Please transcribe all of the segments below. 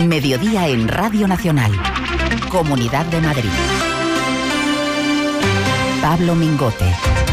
Mediodía en Radio Nacional. Comunidad de Madrid. Pablo Mingote.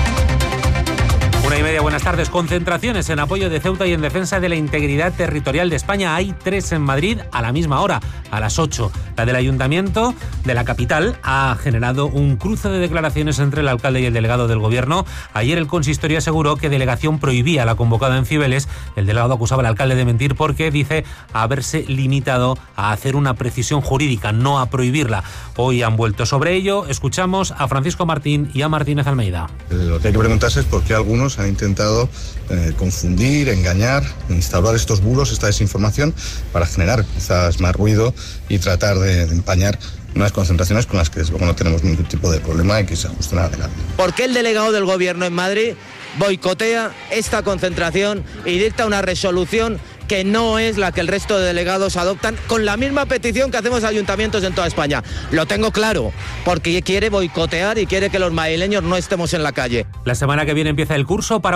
1:30, buenas tardes. Concentraciones en apoyo de Ceuta y en defensa de la integridad territorial de España. Hay 3 en Madrid a la misma hora, a las 8. La del Ayuntamiento de la capital ha generado un cruce de declaraciones entre el alcalde y el delegado del Gobierno. Ayer el consistorio aseguró que delegación prohibía la convocada en Cibeles. El delegado acusaba al alcalde de mentir porque dice haberse limitado a hacer una precisión jurídica, no a prohibirla. Hoy han vuelto sobre ello. Escuchamos a Francisco Martín y a Martínez Almeida. Lo que hay que preguntarse es por qué algunos han intentado confundir, engañar, instaurar estos bulos, esta desinformación, para generar quizás más ruido y tratar de empañar unas concentraciones con las que desde luego no tenemos ningún tipo de problema y que se ajustan a la legalidad. ¿Por qué el delegado del Gobierno en Madrid boicotea esta concentración y dicta una resolución que no es la que el resto de delegados adoptan, con la misma petición que hacemos ayuntamientos en toda España? Lo tengo claro, porque quiere boicotear y quiere que los madrileños no estemos en la calle. La semana que viene empieza el curso para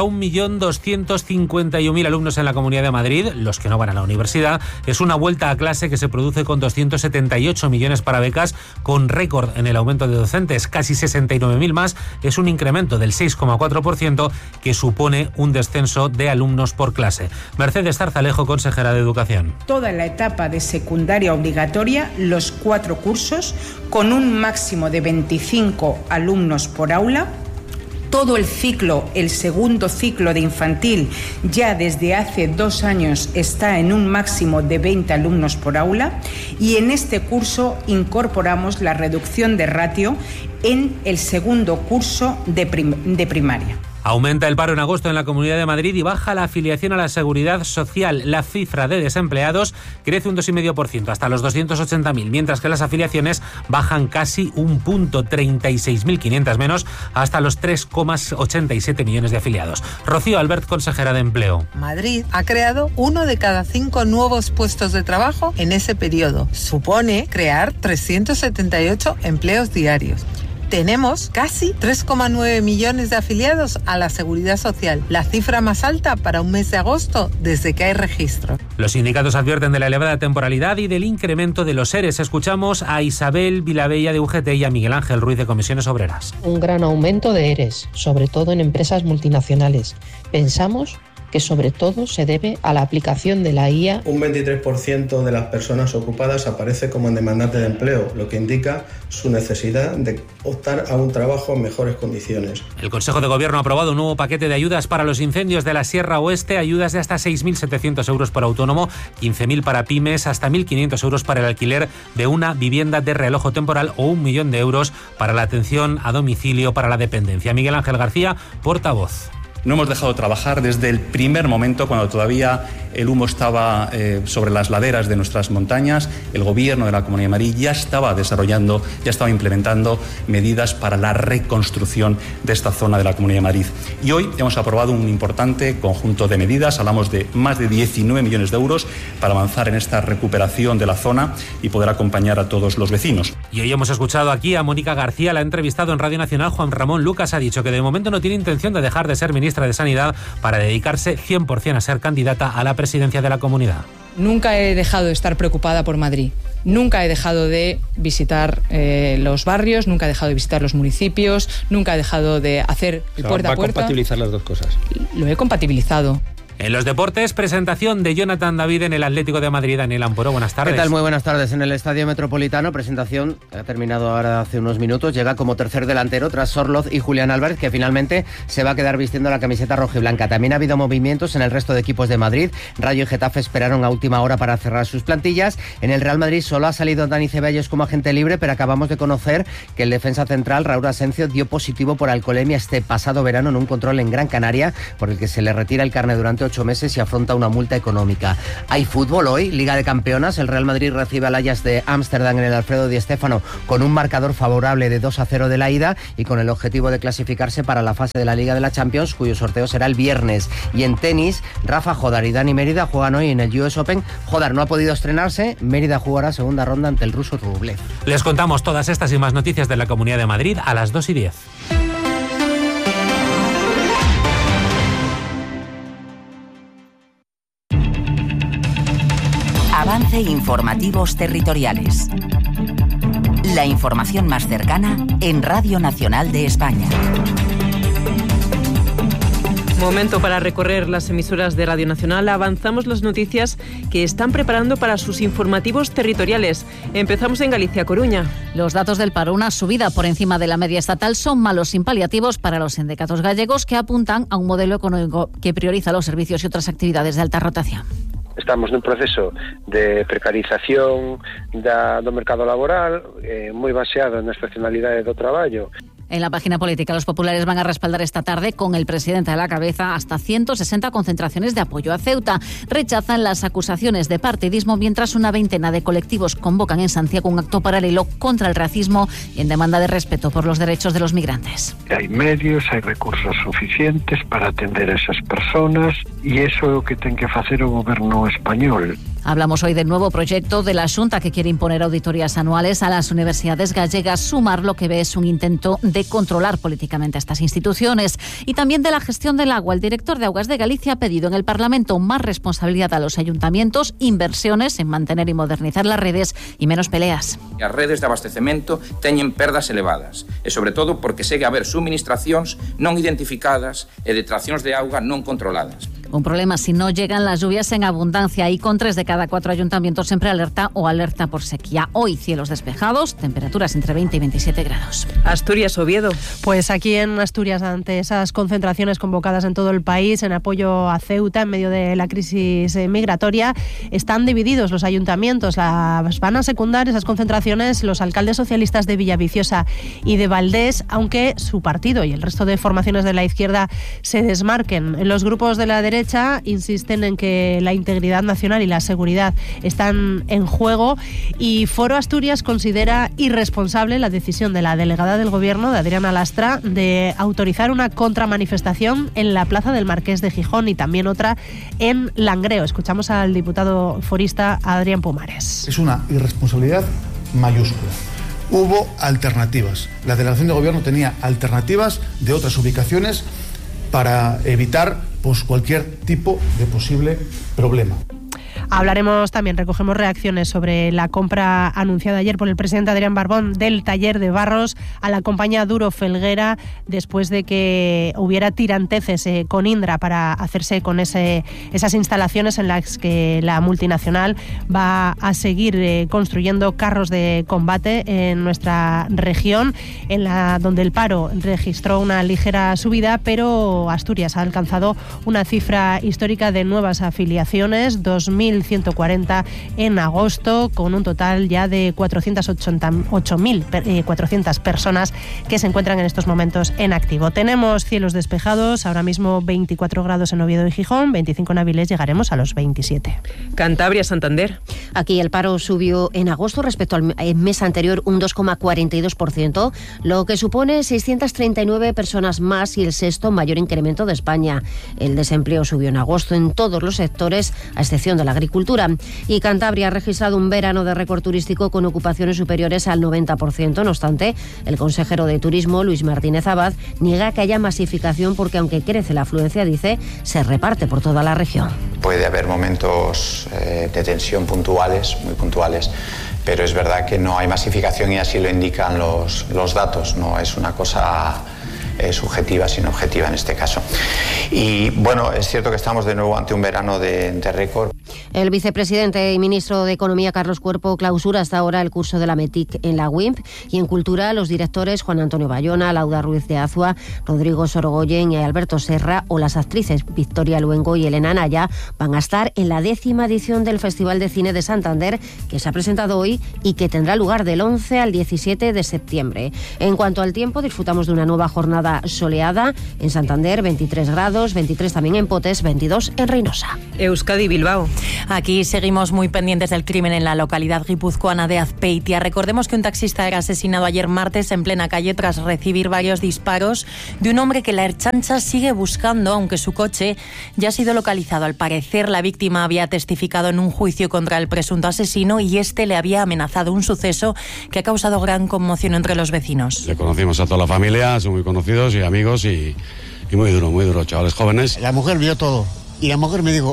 1.251.000 alumnos en la Comunidad de Madrid, los que no van a la universidad. Es una vuelta a clase que se produce con 278 millones para becas, con récord en el aumento de docentes, casi 69.000 más. Es un incremento del 6,4% que supone un descenso de alumnos por clase. Mercedes Zarzalejo, consejera de Educación. Toda la etapa de secundaria obligatoria, los 4 cursos, con un máximo de 25 alumnos por aula. Todo el ciclo, el segundo ciclo de infantil, ya desde hace 2 años está en un máximo de 20 alumnos por aula, y en este curso incorporamos la reducción de ratio en el segundo curso de primaria. Aumenta el paro en agosto en la Comunidad de Madrid y baja la afiliación a la Seguridad Social. La cifra de desempleados crece un 2,5% hasta los 280.000, mientras que las afiliaciones bajan casi un punto, 36.500 menos, hasta los 3,87 millones de afiliados. Rocío Albert, consejera de Empleo. Madrid ha creado 1 de cada 5 nuevos puestos de trabajo en ese periodo. Supone crear 378 empleos diarios. Tenemos casi 3,9 millones de afiliados a la Seguridad Social, la cifra más alta para un mes de agosto desde que hay registro. Los sindicatos advierten de la elevada temporalidad y del incremento de los ERES. Escuchamos a Isabel Vilabella de UGT y a Miguel Ángel Ruiz de Comisiones Obreras. Un gran aumento de ERES, sobre todo en empresas multinacionales. Pensamos que sobre todo se debe a la aplicación de la IA. Un 23% de las personas ocupadas aparece como en demandantes de empleo, lo que indica su necesidad de optar a un trabajo en mejores condiciones. El Consejo de Gobierno ha aprobado un nuevo paquete de ayudas para los incendios de la Sierra Oeste, ayudas de hasta 6.700 euros por autónomo, 15.000 para pymes, hasta 1.500 euros para el alquiler de una vivienda de realojo temporal o 1 millón de euros para la atención a domicilio para la dependencia. Miguel Ángel García, portavoz. No hemos dejado de trabajar desde el primer momento, cuando todavía el humo estaba sobre las laderas de nuestras montañas. El Gobierno de la Comunidad de Madrid ya estaba desarrollando, ya estaba implementando medidas para la reconstrucción de esta zona de la Comunidad de Madrid. Y hoy hemos aprobado un importante conjunto de medidas. Hablamos de más de 19 millones de euros para avanzar en esta recuperación de la zona y poder acompañar a todos los vecinos. Y hoy hemos escuchado aquí a Mónica García, la ha entrevistado en Radio Nacional. Juan Ramón Lucas ha dicho que de momento no tiene intención de dejar de ser ministra de Sanidad para dedicarse 100% a ser candidata a la presidencia de la comunidad. Nunca he dejado de estar preocupada por Madrid. Nunca he dejado de visitar los barrios, nunca he dejado de visitar los municipios, nunca he dejado de hacer el puerta a puerta. ¿Va a compatibilizar las dos cosas? Lo he compatibilizado. En los deportes, presentación de Jonathan David en el Atlético de Madrid. Daniel Amporo, buenas tardes. ¿Qué tal? Muy buenas tardes. En el Estadio Metropolitano, presentación que ha terminado ahora hace unos minutos. Llega como tercer delantero tras Sorloz y Julián Álvarez, que finalmente se va a quedar vistiendo la camiseta rojiblanca. También ha habido movimientos en el resto de equipos de Madrid. Rayo y Getafe esperaron a última hora para cerrar sus plantillas. En el Real Madrid solo ha salido Dani Ceballos como agente libre, pero acabamos de conocer que el defensa central, Raúl Asencio, dio positivo por alcoholemia este pasado verano en un control en Gran Canaria, por el que se le retira el carné durante 8 meses y afronta una multa económica. Hay fútbol hoy, Liga de Campeonas. El Real Madrid recibe al Ajax de Ámsterdam en el Alfredo Di Stéfano con un marcador favorable de 2-0 de la ida y con el objetivo de clasificarse para la fase de la Liga de la Champions, cuyo sorteo será el viernes. Y en tenis, Rafa Jodar y Dani Mérida juegan hoy en el US Open. Jodar no ha podido estrenarse, Mérida jugará segunda ronda ante el ruso Rublev. Les contamos todas estas y más noticias de la Comunidad de Madrid a las 2:10. Avance Informativos Territoriales. La información más cercana en Radio Nacional de España. Momento para recorrer las emisoras de Radio Nacional. Avanzamos las noticias que están preparando para sus informativos territoriales. Empezamos en Galicia, Coruña. Los datos del paro, una subida por encima de la media estatal, son malos sin paliativos para los sindicatos gallegos, que apuntan a un modelo económico que prioriza los servicios y otras actividades de alta rotación. Estamos nun proceso de precarización do mercado laboral, moi baseado na estacionalidade do traballo. En la página política, los populares van a respaldar esta tarde, con el presidente a la cabeza, hasta 160 concentraciones de apoyo a Ceuta. Rechazan las acusaciones de partidismo, mientras una veintena de colectivos convocan en Santiago un acto paralelo contra el racismo y en demanda de respeto por los derechos de los migrantes. Hay medios, hay recursos suficientes para atender a esas personas e iso é o que ten que facer o goberno español. Hablamos hoy del nuevo proyecto de la Xunta, que quiere imponer auditorías anuales a las universidades gallegas. Sumar lo que ve es un intento de controlar políticamente a estas instituciones. Y también de la gestión del agua. El director de Augas de Galicia ha pedido en el Parlamento más responsabilidad a los ayuntamientos, inversiones en mantener y modernizar las redes y menos peleas. As redes de abastecemento teñen perdas elevadas e, sobre todo, porque segue a haber suministracións non identificadas e detraccións de auga non controladas. Un problema si no llegan las lluvias en abundancia, y con 3 de cada 4 ayuntamientos siempre alerta o alerta por sequía. Hoy cielos despejados, temperaturas entre 20 y 27 grados. Asturias, Oviedo. Pues aquí en Asturias, ante esas concentraciones convocadas en todo el país en apoyo a Ceuta en medio de la crisis migratoria, están divididos los ayuntamientos. Las van a secundar esas concentraciones los alcaldes socialistas de Villaviciosa y de Valdés, aunque su partido y el resto de formaciones de la izquierda se desmarquen. Los grupos de la derecha insisten en que la integridad nacional y la seguridad están en juego, y Foro Asturias considera irresponsable la decisión de la delegada del Gobierno, de Adriana Lastra, de autorizar una contramanifestación en la Plaza del Marqués de Gijón y también otra en Langreo. Escuchamos al diputado forista Adrián Pomares. Es una irresponsabilidad mayúscula. Hubo alternativas. La delegación de Gobierno tenía alternativas de otras ubicaciones para evitar cualquier tipo de posible problema. Hablaremos también, recogemos reacciones sobre la compra anunciada ayer por el presidente Adrián Barbón del taller de Barros a la compañía Duro Felguera, después de que hubiera tiranteces con Indra para hacerse con esas instalaciones en las que la multinacional va a seguir construyendo carros de combate en nuestra región, donde el paro registró una ligera subida, pero Asturias ha alcanzado una cifra histórica de nuevas afiliaciones, 2.140 en agosto, con un total ya de 408.400 personas que se encuentran en estos momentos en activo. Tenemos cielos despejados, ahora mismo 24 grados en Oviedo y Gijón, 25 en Avilés, llegaremos a los 27. Cantabria, Santander. Aquí el paro subió en agosto respecto al mes anterior un 2,42%, lo que supone 639 personas más y el sexto mayor incremento de España. El desempleo subió en agosto en todos los sectores, a excepción de la agricultura. Y Cantabria ha registrado un verano de récord turístico con ocupaciones superiores al 90%. No obstante, el consejero de Turismo, Luis Martínez Abad, niega que haya masificación porque, aunque crece la afluencia, dice, se reparte por toda la región. Puede haber momentos de tensión puntuales, muy puntuales, pero es verdad que no hay masificación y así lo indican los datos. No es una cosa subjetiva, sino objetiva en este caso. Y bueno, es cierto que estamos de nuevo ante un verano de récord. El vicepresidente y ministro de Economía, Carlos Cuerpo, clausura hasta ahora el curso de la METIC en la UIMP, y en Cultura los directores Juan Antonio Bayona, Lauda Ruiz de Azua, Rodrigo Sorogoyen y Alberto Serra, o las actrices Victoria Luengo y Elena Naya van a estar en la 10ª edición del Festival de Cine de Santander, que se ha presentado hoy y que tendrá lugar del 11 al 17 de septiembre. En cuanto al tiempo, disfrutamos de una nueva jornada soleada en Santander, 23 grados, 23 también en Potes, 22 en Reynosa. Euskadi, Bilbao. Aquí seguimos muy pendientes del crimen en la localidad guipuzcoana de Azpeitia. Recordemos que un taxista era asesinado ayer martes en plena calle tras recibir varios disparos de un hombre que la Ertzaintza sigue buscando, aunque su coche ya ha sido localizado. Al parecer, la víctima había testificado en un juicio contra el presunto asesino y este le había amenazado, un suceso que ha causado gran conmoción entre los vecinos. Le conocimos a toda la familia, son muy conocidos y amigos y muy duro, chavales jóvenes. La mujer vio todo y la mujer me dijo,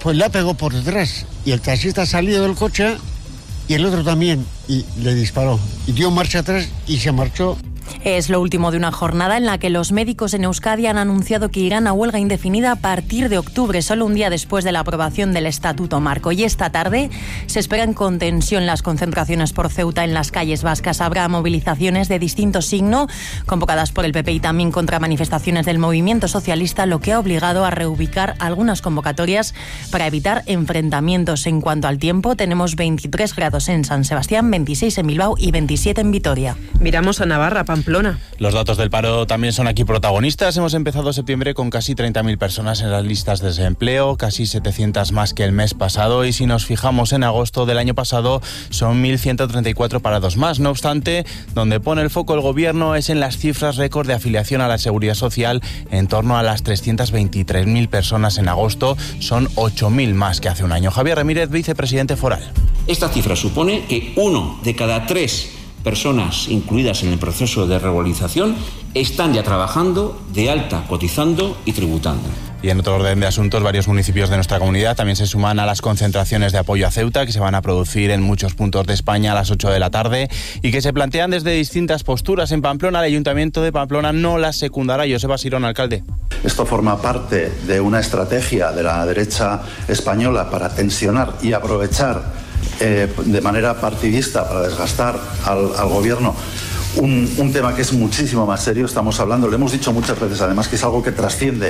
pues la pegó por detrás. Y el taxista salió del coche y el otro también, y le disparó. Y dio marcha atrás y se marchó. Es lo último de una jornada en la que los médicos en Euskadi han anunciado que irán a huelga indefinida a partir de octubre, solo un día después de la aprobación del Estatuto Marco. Y esta tarde se esperan con tensión las concentraciones por Ceuta en las calles vascas. Habrá movilizaciones de distinto signo, convocadas por el PP y también contra manifestaciones del movimiento socialista, lo que ha obligado a reubicar algunas convocatorias para evitar enfrentamientos. En cuanto al tiempo, tenemos 23 grados en San Sebastián, 26 en Bilbao y 27 en Vitoria. Miramos a Navarra, Pamplona. Los datos del paro también son aquí protagonistas. Hemos empezado septiembre con casi 30.000 personas en las listas de desempleo, casi 700 más que el mes pasado, y si nos fijamos en agosto del año pasado son 1.134 parados más. No obstante, donde pone el foco el gobierno es en las cifras récord de afiliación a la Seguridad Social, en torno a las 323.000 personas en agosto, son 8.000 más que hace un año. Javier Ramírez, vicepresidente foral. Esta cifra supone que 1 de cada 3 personas incluidas en el proceso de regularización están ya trabajando, de alta, cotizando y tributando. Y en otro orden de asuntos, varios municipios de nuestra comunidad también se suman a las concentraciones de apoyo a Ceuta, que se van a producir en muchos puntos de España a las 8 de la tarde y que se plantean desde distintas posturas. En Pamplona, el Ayuntamiento de Pamplona no las secundará. Joseba Sirón, alcalde. Esto forma parte de una estrategia de la derecha española para tensionar y aprovechar de manera partidista para desgastar al gobierno un tema que es muchísimo más serio. Estamos hablando, lo hemos dicho muchas veces además, que es algo que trasciende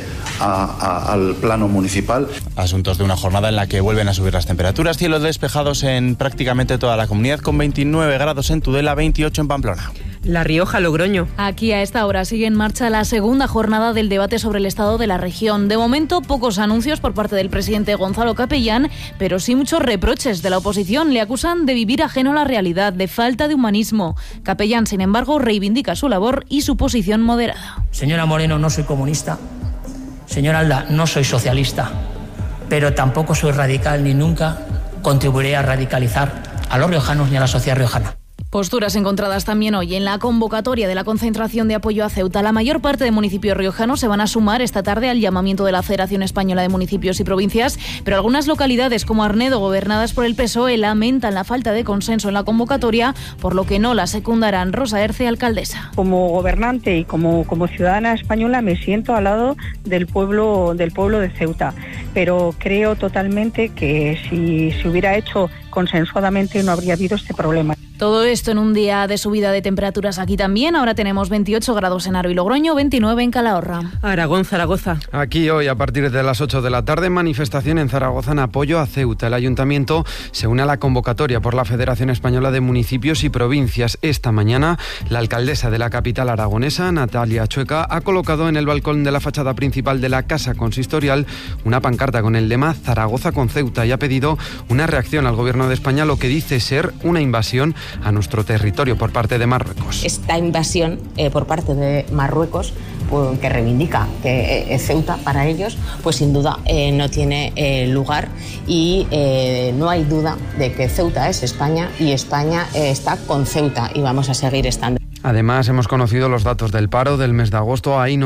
al plano municipal. Asuntos de una jornada en la que vuelven a subir las temperaturas, cielos despejados en prácticamente toda la comunidad, con 29 grados en Tudela, 28 en Pamplona. La Rioja, Logroño. Aquí a esta hora sigue en marcha la segunda jornada del debate sobre el estado de la región. De momento, pocos anuncios por parte del presidente Gonzalo Capellán, pero sí muchos reproches de la oposición. Le acusan de vivir ajeno a la realidad, de falta de humanismo. Capellán, sin embargo, reivindica su labor y su posición moderada. Señora Moreno, no soy comunista. Señora Alda, no soy socialista. Pero tampoco soy radical ni nunca contribuiré a radicalizar a los riojanos ni a la sociedad riojana. Posturas encontradas también hoy en la convocatoria de la concentración de apoyo a Ceuta. La mayor parte de municipios riojanos se van a sumar esta tarde al llamamiento de la Federación Española de Municipios y Provincias, pero algunas localidades como Arnedo, gobernadas por el PSOE, lamentan la falta de consenso en la convocatoria, por lo que no la secundarán. Rosa Herce, alcaldesa. Como gobernante y como ciudadana española me siento al lado del pueblo de Ceuta, pero creo totalmente que si se hubiera hecho consensuadamente no habría habido este problema. Todo esto en un día de subida de temperaturas aquí también. Ahora tenemos 28 grados en Aro y Logroño, 29 en Calahorra. Aragón, Zaragoza. Aquí hoy, a partir de las 8 de la tarde, manifestación en Zaragoza en apoyo a Ceuta. El Ayuntamiento se une a la convocatoria por la Federación Española de Municipios y Provincias. Esta mañana, la alcaldesa de la capital aragonesa, Natalia Chueca, ha colocado en el balcón de la fachada principal de la Casa Consistorial una pancarta con el lema Zaragoza con Ceuta y ha pedido una reacción al Gobierno de España, lo que dice ser una invasión a nuestro territorio por parte de Marruecos. Esta invasión por parte de Marruecos, pues, que reivindica que Ceuta para ellos, pues sin duda no tiene lugar y no hay duda de que Ceuta es España y España está con Ceuta y vamos a seguir estando. Además, hemos conocido los datos del paro del mes de agosto. Hay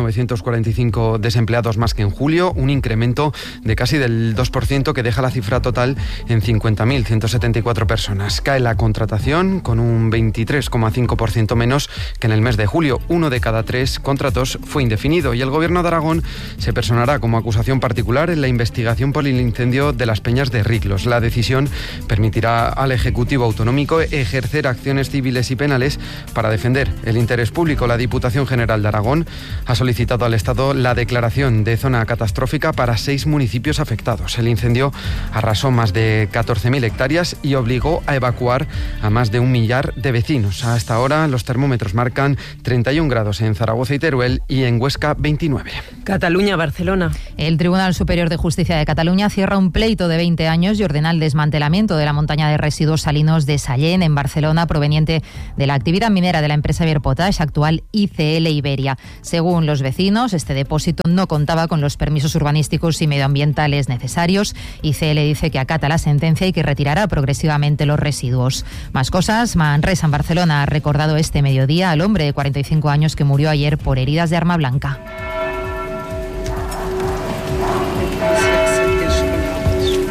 945 desempleados más que en julio, un incremento de casi del 2% que deja la cifra total en 50.174 personas. Cae la contratación con un 23,5% menos que en el mes de julio. 1 de cada 3 contratos fue indefinido y el Gobierno de Aragón se personará como acusación particular en la investigación por el incendio de las Peñas de Riclos. La decisión permitirá al Ejecutivo Autonómico ejercer acciones civiles y penales para defender el interés público. La Diputación General de Aragón ha solicitado al Estado la declaración de zona catastrófica para 6 municipios afectados. El incendio arrasó más de 14.000 hectáreas y obligó a evacuar a más de 1 millar de vecinos. Hasta ahora los termómetros marcan 31 grados en Zaragoza y Teruel y en Huesca 29. Cataluña, Barcelona. El Tribunal Superior de Justicia de Cataluña cierra un pleito de 20 años y ordena el desmantelamiento de la montaña de residuos salinos de Sallent, en Barcelona, proveniente de la actividad minera de la empresa Iber Potash, actual ICL Iberia. Según los vecinos, este depósito no contaba con los permisos urbanísticos y medioambientales necesarios. ICL dice que acata la sentencia y que retirará progresivamente los residuos. Más cosas. Manresa, en Barcelona, ha recordado este mediodía al hombre de 45 años que murió ayer por heridas de arma blanca.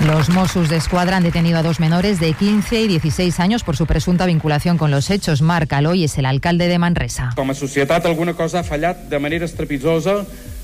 Los Mossos d'Esquadra han detenido a 2 menores de 15 y 16 años por su presunta vinculación con los hechos. Marc Aloy es el alcalde de Manresa. Como sociedad alguna cosa ha fallado de manera estrepitosa.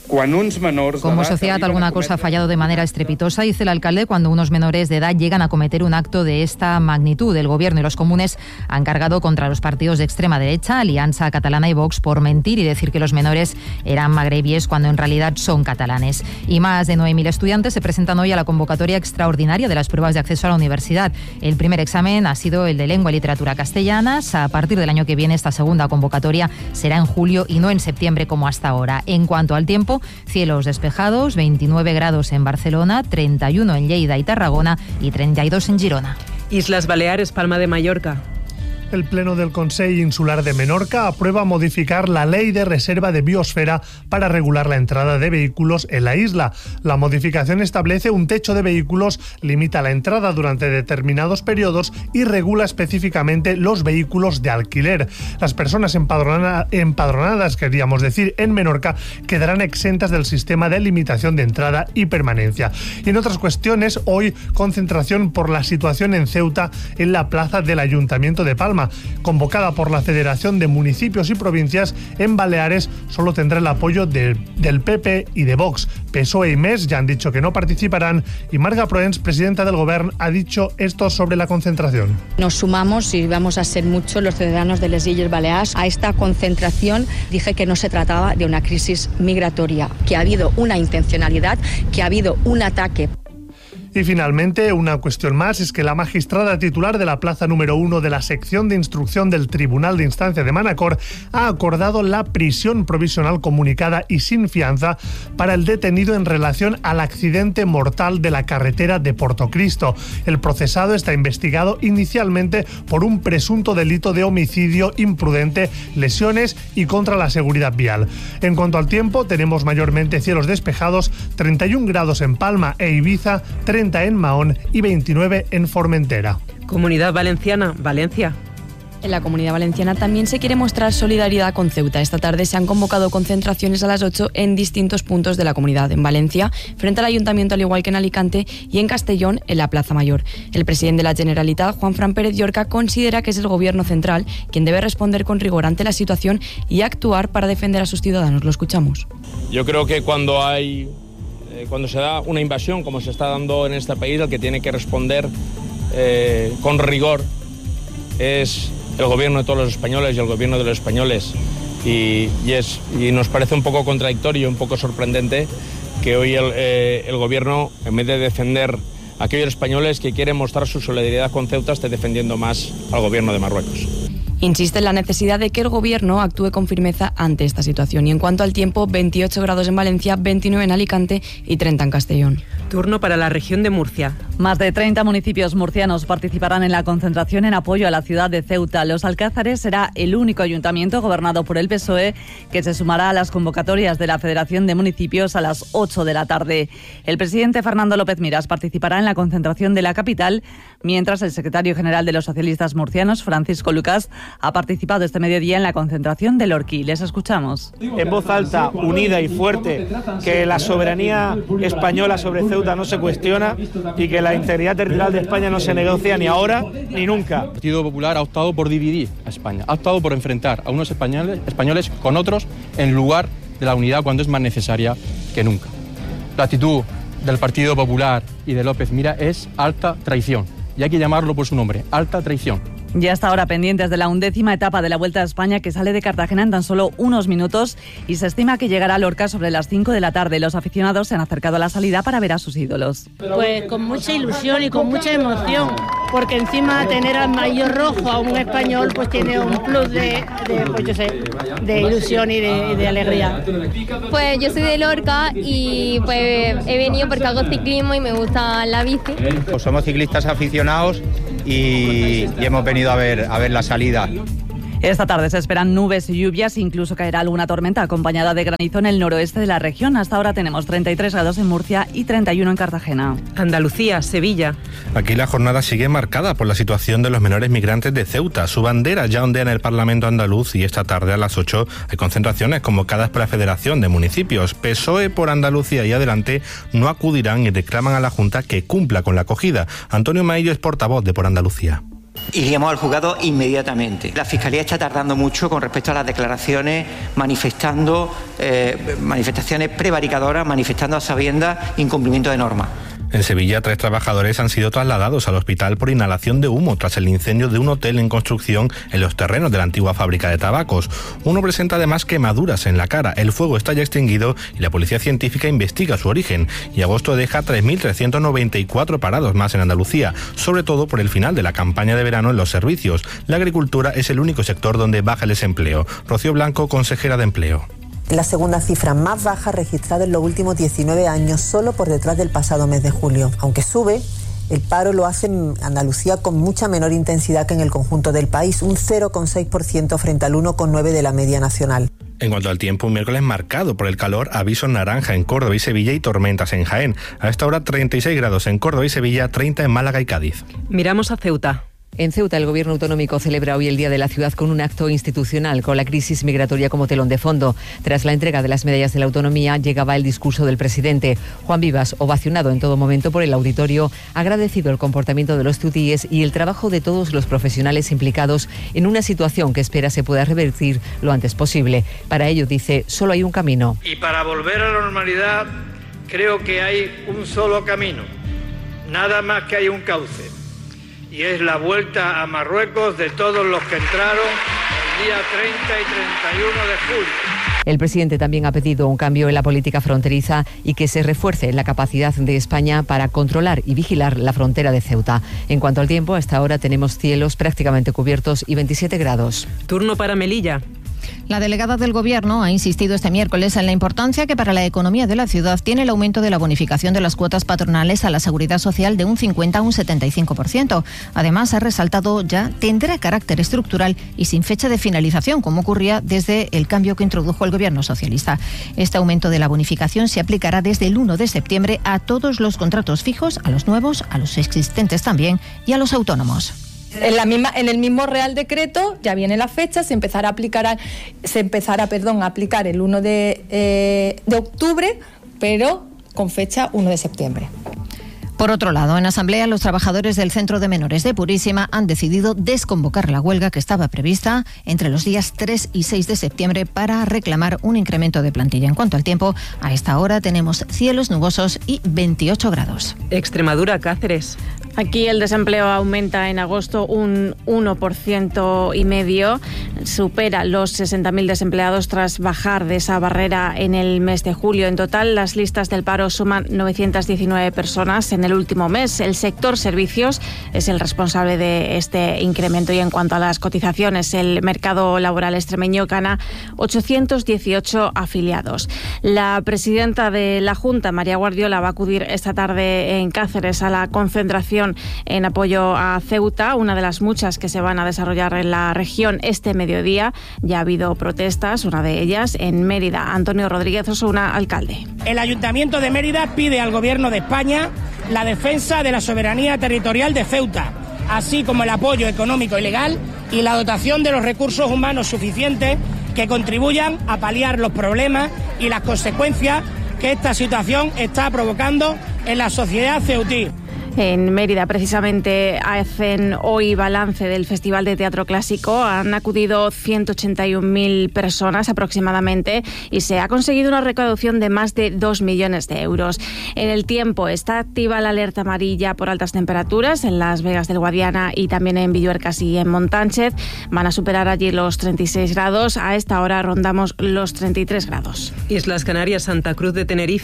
Como sociedad, alguna cosa ha fallado de manera estrepitosa, dice el alcalde, cuando unos menores de edad llegan a cometer un acto de esta magnitud. El Gobierno y los comunes han cargado contra los partidos de extrema derecha, Alianza Catalana y Vox, por mentir y decir que los menores eran magrebíes cuando en realidad son catalanes. Y más de 9.000 estudiantes se presentan hoy a la convocatoria extraordinaria de las pruebas de acceso a la universidad. El primer examen ha sido el de lengua y literatura castellanas. A partir del año que viene, esta segunda convocatoria será en julio y no en septiembre como hasta ahora. En cuanto al tiempo, cielos despejados, 29 grados en Barcelona, 31 en Lleida y Tarragona y 32 en Girona. Islas Baleares, Palma de Mallorca. El Pleno del Consell Insular de Menorca aprueba modificar la Ley de Reserva de Biosfera para regular la entrada de vehículos en la isla. La modificación establece un techo de vehículos, limita la entrada durante determinados periodos y regula específicamente los vehículos de alquiler. Las personas empadronadas, queríamos decir, en Menorca, quedarán exentas del sistema de limitación de entrada y permanencia. Y en otras cuestiones, hoy concentración por la situación en Ceuta en la plaza del Ayuntamiento de Palma. Convocada por la Federación de Municipios y Provincias, en Baleares solo tendrá el apoyo del PP y de Vox. PSOE y MES ya han dicho que no participarán y Marga Proens, presidenta del Gobierno, ha dicho esto sobre la concentración. Nos sumamos y vamos a ser muchos los ciudadanos de les Illes Balears a esta concentración. Dije que no se trataba de una crisis migratoria, que ha habido una intencionalidad, que ha habido un ataque. Y finalmente, una cuestión más es que la magistrada titular de la plaza número 1 de la sección de instrucción del Tribunal de Instancia de Manacor ha acordado la prisión provisional comunicada y sin fianza para el detenido en relación al accidente mortal de la carretera de Portocristo. El procesado está investigado inicialmente por un presunto delito de homicidio imprudente, lesiones y contra la seguridad vial. En cuanto al tiempo, tenemos mayormente cielos despejados, 31 grados en Palma e Ibiza, 30 en Mahón y 29 en Formentera. Comunidad Valenciana, Valencia. En la Comunidad Valenciana también se quiere mostrar solidaridad con Ceuta. Esta tarde se han convocado concentraciones a las 8 en distintos puntos de la comunidad. En Valencia, frente al Ayuntamiento, al igual que en Alicante, y en Castellón, en la Plaza Mayor. El presidente de la Generalitat, Juanfran Pérez Llorca, considera que es el Gobierno central quien debe responder con rigor ante la situación y actuar para defender a sus ciudadanos. Lo escuchamos. Yo creo que cuando se da una invasión, como se está dando en este país, el que tiene que responder con rigor es el gobierno de todos los españoles y el gobierno de los españoles. Y nos parece un poco contradictorio, un poco sorprendente que hoy el gobierno, en vez de defender a aquellos españoles que quieren mostrar su solidaridad con Ceuta, esté defendiendo más al gobierno de Marruecos. Insiste en la necesidad de que el Gobierno actúe con firmeza ante esta situación. Y en cuanto al tiempo, 28 grados en Valencia, 29 en Alicante y 30 en Castellón. Turno para la región de Murcia. Más de 30 municipios murcianos participarán en la concentración en apoyo a la ciudad de Ceuta. Los Alcázares será el único ayuntamiento gobernado por el PSOE que se sumará a las convocatorias de la Federación de Municipios a las 8 de la tarde. El presidente Fernando López Miras participará en la concentración de la capital, mientras el secretario general de los socialistas murcianos, Francisco Lucas, ha participado este mediodía en la concentración del Orquí. Les escuchamos. En voz alta, unida y fuerte, que la soberanía española sobre Ceuta no se cuestiona y que la integridad territorial de España no se negocia ni ahora ni nunca. El Partido Popular ha optado por dividir a España, ha optado por enfrentar a unos españoles con otros en lugar de la unidad cuando es más necesaria que nunca. La actitud del Partido Popular y de López Miras es alta traición. Y hay que llamarlo por su nombre, alta traición. Ya hasta ahora pendientes de la 11ª etapa de la Vuelta a España, que sale de Cartagena en tan solo unos minutos y se estima que llegará a Lorca sobre las 5 de la tarde. Los aficionados se han acercado a la salida para ver a sus ídolos. Pues con mucha ilusión y con mucha emoción, porque encima tener al maillot rojo a un español pues tiene un plus de ilusión y de alegría. Pues yo soy de Lorca y pues he venido porque hago ciclismo y me gusta la bici. Pues somos ciclistas aficionados y hemos venido a ver la salida. Esta tarde se esperan nubes y lluvias, incluso caerá alguna tormenta acompañada de granizo en el noroeste de la región. Hasta ahora tenemos 33 grados en Murcia y 31 en Cartagena. Andalucía, Sevilla. Aquí la jornada sigue marcada por la situación de los menores migrantes de Ceuta. Su bandera ya ondea en el Parlamento andaluz y esta tarde a las 8 hay concentraciones convocadas por la Federación de Municipios. PSOE por Andalucía y Adelante no acudirán y reclaman a la Junta que cumpla con la acogida. Antonio Maillo es portavoz de Por Andalucía. Iríamos al juzgado inmediatamente. La Fiscalía está tardando mucho con respecto a las declaraciones, manifestaciones prevaricadoras, manifestando a sabiendas incumplimiento de normas. En Sevilla, 3 trabajadores han sido trasladados al hospital por inhalación de humo tras el incendio de un hotel en construcción en los terrenos de la antigua fábrica de tabacos. Uno presenta además quemaduras en la cara. El fuego está ya extinguido y la policía científica investiga su origen. Y agosto deja 3.394 parados más en Andalucía, sobre todo por el final de la campaña de verano en los servicios. La agricultura es el único sector donde baja el desempleo. Rocío Blanco, consejera de Empleo. La segunda cifra más baja registrada en los últimos 19 años, solo por detrás del pasado mes de julio. Aunque sube, el paro lo hace en Andalucía con mucha menor intensidad que en el conjunto del país, un 0,6% frente al 1,9% de la media nacional. En cuanto al tiempo, un miércoles marcado por el calor, aviso naranja en Córdoba y Sevilla y tormentas en Jaén. A esta hora 36 grados en Córdoba y Sevilla, 30 en Málaga y Cádiz. Miramos a Ceuta. En Ceuta, el Gobierno autonómico celebra hoy el Día de la Ciudad con un acto institucional, con la crisis migratoria como telón de fondo. Tras la entrega de las medallas de la autonomía, llegaba el discurso del presidente. Juan Vivas, ovacionado en todo momento por el auditorio, ha agradecido el comportamiento de los tutíes y el trabajo de todos los profesionales implicados en una situación que espera se pueda revertir lo antes posible. Para ello, dice, solo hay un camino. Y para volver a la normalidad, creo que hay un solo camino. Nada más que hay un cauce. Y es la vuelta a Marruecos de todos los que entraron el día 30 y 31 de julio. El presidente también ha pedido un cambio en la política fronteriza y que se refuerce la capacidad de España para controlar y vigilar la frontera de Ceuta. En cuanto al tiempo, hasta ahora tenemos cielos prácticamente cubiertos y 27 grados. Turno para Melilla. La delegada del Gobierno ha insistido este miércoles en la importancia que para la economía de la ciudad tiene el aumento de la bonificación de las cuotas patronales a la Seguridad Social de un 50 a un 75%. Además, ha resaltado ya tendrá carácter estructural y sin fecha de finalización, como ocurría desde el cambio que introdujo el Gobierno socialista. Este aumento de la bonificación se aplicará desde el 1 de septiembre a todos los contratos fijos, a los nuevos, a los existentes también y a los autónomos. En el mismo Real Decreto ya viene la fecha, se empezará a aplicar el 1 de octubre, pero con fecha 1 de septiembre. Por otro lado, en asamblea, los trabajadores del Centro de Menores de Purísima han decidido desconvocar la huelga que estaba prevista entre los días 3 y 6 de septiembre para reclamar un incremento de plantilla. En cuanto al tiempo, a esta hora tenemos cielos nubosos y 28 grados. Extremadura, Cáceres. Aquí el desempleo aumenta en agosto un 1,5%, supera los 60.000 desempleados tras bajar de esa barrera en el mes de julio. En total, las listas del paro suman 919 personas en el último mes. El sector servicios es el responsable de este incremento y en cuanto a las cotizaciones, el mercado laboral extremeño gana 818 afiliados. La presidenta de la Junta, María Guardiola, va a acudir esta tarde en Cáceres a la concentración en apoyo a Ceuta, una de las muchas que se van a desarrollar en la región este mediodía. Ya ha habido protestas, una de ellas en Mérida. Antonio Rodríguez Osuna, alcalde. El Ayuntamiento de Mérida pide al Gobierno de España la defensa de la soberanía territorial de Ceuta, así como el apoyo económico y legal y la dotación de los recursos humanos suficientes que contribuyan a paliar los problemas y las consecuencias que esta situación está provocando en la sociedad ceutí. En Mérida, precisamente, hacen hoy balance del Festival de Teatro Clásico. Han acudido 181.000 personas aproximadamente y se ha conseguido una recaudación de más de 2 millones de euros. En el tiempo, está activa la alerta amarilla por altas temperaturas en Las Vegas del Guadiana y también en Villuercas y en Montánchez. Van a superar allí los 36 grados. A esta hora rondamos los 33 grados. Islas Canarias, Santa Cruz de Tenerife.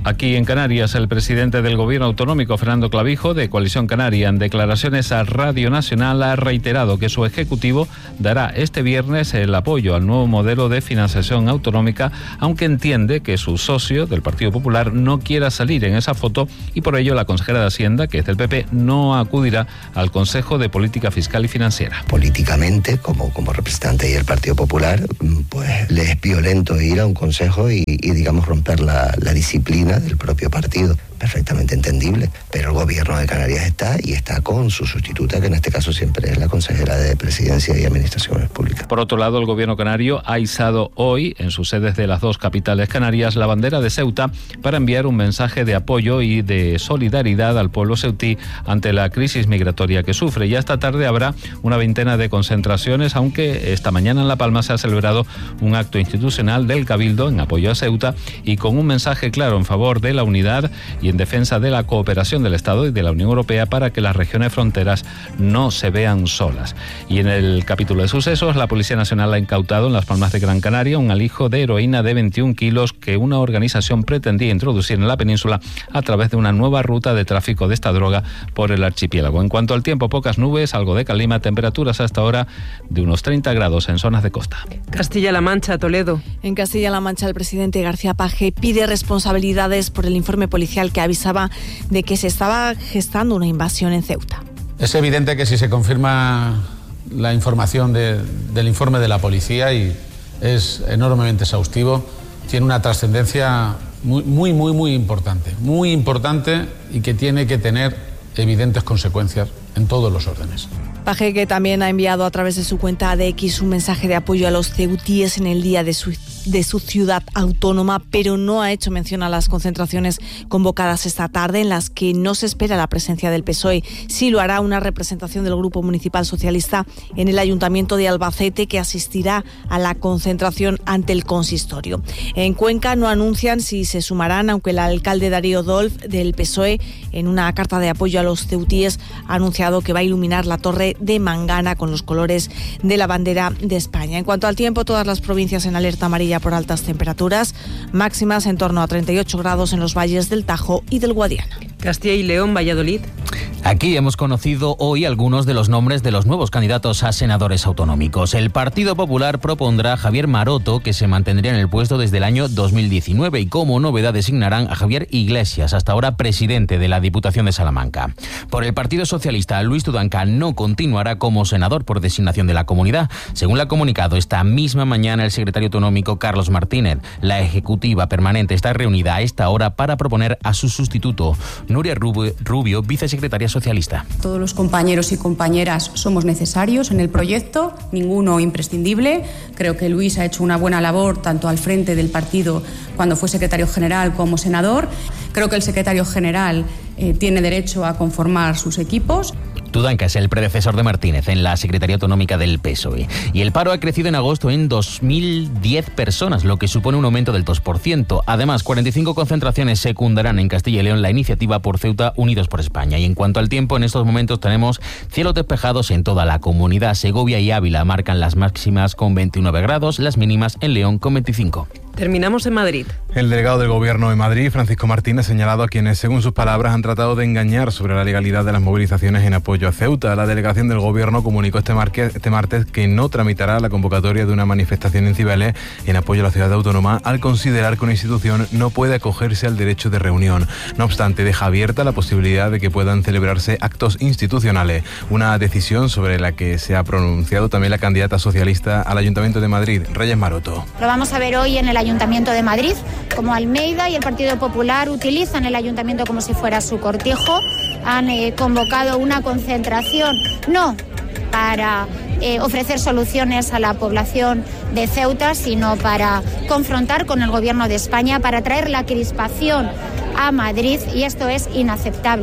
Aquí en Canarias, el presidente del Gobierno autonómico, Fernando Clavijo, de Coalición Canaria, en declaraciones a Radio Nacional, ha reiterado que su ejecutivo dará este viernes el apoyo al nuevo modelo de financiación autonómica, aunque entiende que su socio del Partido Popular no quiera salir en esa foto y por ello la consejera de Hacienda, que es del PP, no acudirá al Consejo de Política Fiscal y Financiera. Políticamente, como representante del Partido Popular, pues le es violento ir a un consejo y digamos, romper la disciplina del propio partido. Perfectamente entendible, pero el Gobierno de Canarias está con su sustituta, que en este caso siempre es la consejera de Presidencia y Administraciones Públicas. Por otro lado, el Gobierno canario ha izado hoy, en sus sedes de las dos capitales canarias, la bandera de Ceuta para enviar un mensaje de apoyo y de solidaridad al pueblo ceutí ante la crisis migratoria que sufre. Ya esta tarde habrá una veintena de concentraciones, aunque esta mañana en La Palma se ha celebrado un acto institucional del Cabildo en apoyo a Ceuta y con un mensaje claro en favor de la unidad y en defensa de la cooperación del Estado y de la Unión Europea para que las regiones fronteras no se vean solas. Y en el capítulo de sucesos, la Policía Nacional ha incautado en Las Palmas de Gran Canaria un alijo de heroína de 21 kilos que una organización pretendía introducir en la península a través de una nueva ruta de tráfico de esta droga por el archipiélago. En cuanto al tiempo, pocas nubes, algo de calima, temperaturas hasta ahora de unos 30 grados en zonas de costa. Castilla-La Mancha, Toledo. En Castilla-La Mancha, el presidente García Paje pide responsabilidades por el informe policial que avisaba de que se estaba gestando una invasión en Ceuta. Es evidente que si se confirma la información del informe de la policía, y es enormemente exhaustivo, tiene una trascendencia muy importante y que tiene que tener evidentes consecuencias en todos los órdenes. Paje, que también ha enviado a través de su cuenta de X un mensaje de apoyo a los ceutíes en el día de su ciudad autónoma, pero no ha hecho mención a las concentraciones convocadas esta tarde, en las que no se espera la presencia del PSOE. Sí lo hará una representación del Grupo Municipal Socialista en el Ayuntamiento de Albacete, que asistirá a la concentración ante el consistorio. En Cuenca no anuncian si se sumarán, aunque el alcalde Darío Dolf, del PSOE, en una carta de apoyo a los ceutíes, ha anunciado que va a iluminar la torre de Mangana con los colores de la bandera de España. En cuanto al tiempo, todas las provincias en alerta amarilla por altas temperaturas, máximas en torno a 38 grados en los valles del Tajo y del Guadiana. Castilla y León, Valladolid. Aquí hemos conocido hoy algunos de los nombres de los nuevos candidatos a senadores autonómicos. El Partido Popular propondrá a Javier Maroto, que se mantendría en el puesto desde el año 2019, y como novedad designarán a Javier Iglesias, hasta ahora presidente de la Diputación de Salamanca. Por el Partido Socialista, Luis Tudanca no continuará como senador por designación de la comunidad, según lo ha comunicado esta misma mañana el secretario autonómico Carlos Martínez. La ejecutiva permanente está reunida a esta hora para proponer a su sustituto. Nuria Rubio, vicesecretaria socialista. Todos los compañeros y compañeras somos necesarios en el proyecto, ninguno imprescindible. Creo que Luis ha hecho una buena labor tanto al frente del partido cuando fue secretario general como senador. Creo que el secretario general tiene derecho a conformar sus equipos. Tudanca es el predecesor de Martínez en la Secretaría Autonómica del PSOE. Y el paro ha crecido en agosto en 2.010 personas, lo que supone un aumento del 2%. Además, 45 concentraciones secundarán en Castilla y León la iniciativa por Ceuta Unidos por España. Y en cuanto al tiempo, en estos momentos tenemos cielos despejados en toda la comunidad. Segovia y Ávila marcan las máximas con 29 grados, las mínimas en León con 25. Terminamos en Madrid. El delegado del Gobierno de Madrid, Francisco Martín, ha señalado a quienes, según sus palabras, han tratado de engañar sobre la legalidad de las movilizaciones en apoyo a Ceuta. La delegación del Gobierno comunicó este martes que no tramitará la convocatoria de una manifestación en Cibeles en apoyo a la ciudad autónoma, al considerar que una institución no puede acogerse al derecho de reunión. No obstante, deja abierta la posibilidad de que puedan celebrarse actos institucionales, una decisión sobre la que se ha pronunciado también la candidata socialista al Ayuntamiento de Madrid, Reyes Maroto. Lo vamos a ver hoy en el Ayuntamiento de Madrid, como Almeida y el Partido Popular utilizan el Ayuntamiento como si fuera su cortijo. Han convocado una concentración, no para ofrecer soluciones a la población de Ceuta, sino para confrontar con el Gobierno de España, para traer la crispación a Madrid, y esto es inaceptable.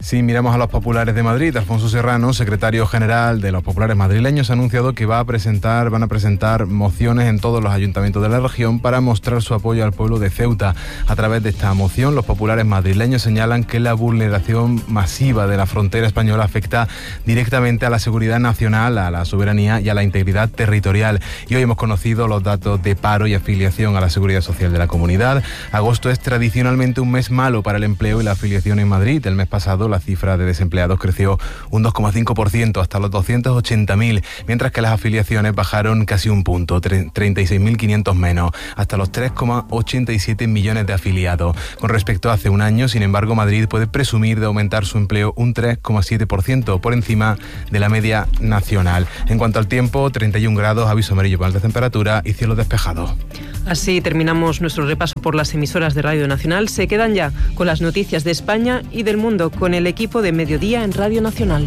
Si miramos a los populares de Madrid, Alfonso Serrano, secretario general de los populares madrileños, ha anunciado que van a presentar mociones en todos los ayuntamientos de la región para mostrar su apoyo al pueblo de Ceuta. A través de esta moción, los populares madrileños señalan que la vulneración masiva de la frontera española afecta directamente a la seguridad nacional, a la soberanía y a la integridad territorial. Y hoy hemos conocido los datos de paro y afiliación a la seguridad social de la comunidad. Agosto es tradicionalmente un mes malo para el empleo y la afiliación en Madrid. El mes pasado la cifra de desempleados creció un 2,5% hasta los 280.000, mientras que las afiliaciones bajaron casi un punto, 36.500 menos, hasta los 3,87 millones de afiliados. Con respecto a hace un año, sin embargo, Madrid puede presumir de aumentar su empleo un 3,7%, por encima de la media nacional. En cuanto al tiempo, 31 grados, aviso amarillo para alta temperatura y cielo despejado. Así terminamos nuestro repaso por las emisoras de Radio Nacional. Se quedan ya con las noticias de España y del mundo con el equipo de Mediodía en Radio Nacional.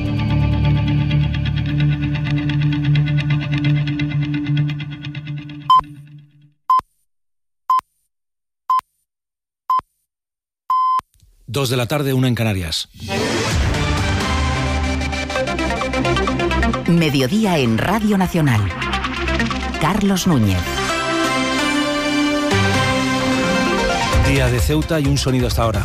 Dos de la tarde, 1 en Canarias. Mediodía en Radio Nacional. Carlos Núñez. Día de Ceuta y un sonido hasta ahora.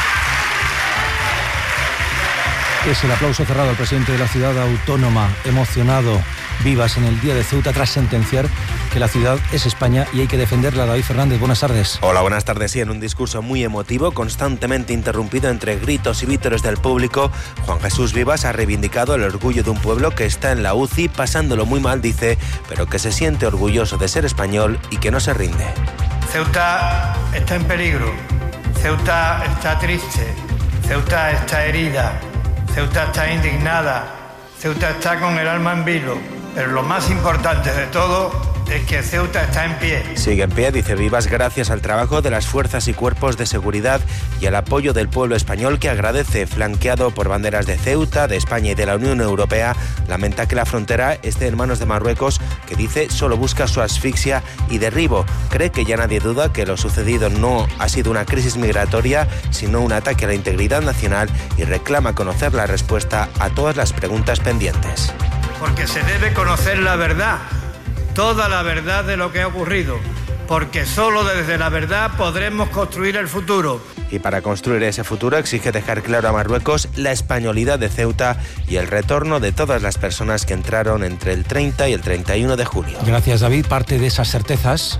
Es el aplauso cerrado al presidente de la ciudad autónoma, emocionado. Vivas en el Día de Ceuta tras sentenciar que la ciudad es España y hay que defenderla. David Fernández, buenas tardes. Hola, buenas tardes. Sí, en un discurso muy emotivo, constantemente interrumpido entre gritos y vítores del público, Juan Jesús Vivas ha reivindicado el orgullo de un pueblo que está en la UCI, pasándolo muy mal, dice, pero que se siente orgulloso de ser español y que no se rinde. Ceuta está en peligro, Ceuta está triste, Ceuta está herida, Ceuta está indignada, Ceuta está con el alma en vilo, pero lo más importante de todo es que Ceuta está en pie. Sigue en pie, dice Vivas, gracias al trabajo de las fuerzas y cuerpos de seguridad y al apoyo del pueblo español que agradece, flanqueado por banderas de Ceuta, de España y de la Unión Europea. Lamenta que la frontera esté en manos de Marruecos, que dice solo busca su asfixia y derribo. Cree que ya nadie duda que lo sucedido no ha sido una crisis migratoria, sino un ataque a la integridad nacional, y reclama conocer la respuesta a todas las preguntas pendientes. Porque se debe conocer la verdad, toda la verdad de lo que ha ocurrido, porque solo desde la verdad podremos construir el futuro. Y para construir ese futuro exige dejar claro a Marruecos la españolidad de Ceuta y el retorno de todas las personas que entraron entre el 30 y el 31 de julio. Gracias, David. Parte de esas certezas,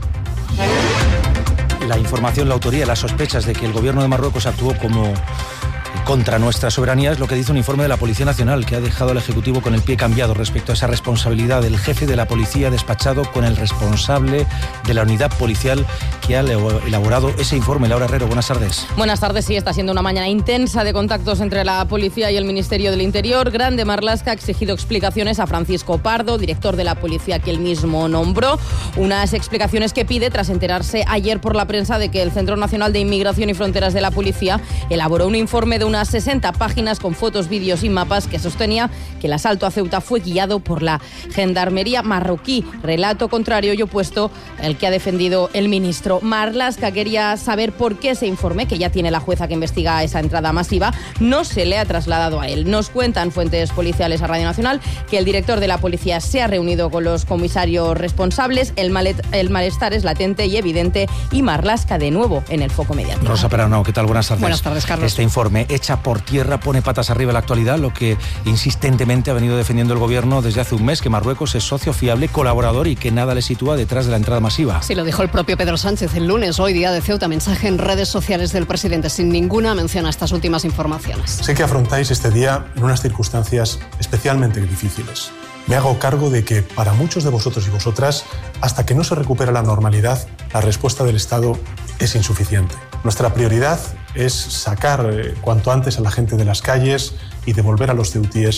la información, la autoría, las sospechas de que el gobierno de Marruecos actuó como contra nuestra soberanía es lo que dice un informe de la Policía Nacional, que ha dejado al Ejecutivo con el pie cambiado respecto a esa responsabilidad del jefe de la policía despachado con el responsable de la unidad policial que ha elaborado ese informe. Laura Herrero, buenas tardes. Buenas tardes, sí, está siendo una mañana intensa de contactos entre la policía y el Ministerio del Interior. Grande Marlaska ha exigido explicaciones a Francisco Pardo, director de la policía que él mismo nombró. Unas explicaciones que pide tras enterarse ayer por la prensa de que el Centro Nacional de Inmigración y Fronteras de la Policía elaboró un informe de unas 60 páginas con fotos, vídeos y mapas que sostenía que el asalto a Ceuta fue guiado por la gendarmería marroquí. Relato contrario y opuesto el que ha defendido el ministro. Marlaska quería saber por qué ese informe, que ya tiene la jueza que investiga esa entrada masiva, no se le ha trasladado a él. Nos cuentan fuentes policiales a Radio Nacional que el director de la policía se ha reunido con los comisarios responsables. El malestar es latente y evidente, y Marlaska de nuevo en el foco mediático. Rosa Perano, ¿qué tal? Buenas tardes. Buenas tardes, Carlos. Este informe echa por tierra, pone patas arriba la actualidad, lo que insistentemente ha venido defendiendo el gobierno desde hace un mes, que Marruecos es socio fiable, colaborador y que nada le sitúa detrás de la entrada masiva. Sí, lo dijo el propio Pedro Sánchez el lunes, hoy Día de Ceuta, mensaje en redes sociales del presidente, sin ninguna mención a estas últimas informaciones. Sé que afrontáis este día en unas circunstancias especialmente difíciles. Me hago cargo de que para muchos de vosotros y vosotras, hasta que no se recupera la normalidad, la respuesta del Estado es insuficiente. Nuestra prioridad es sacar cuanto antes a la gente de las calles y devolver a los ceutíes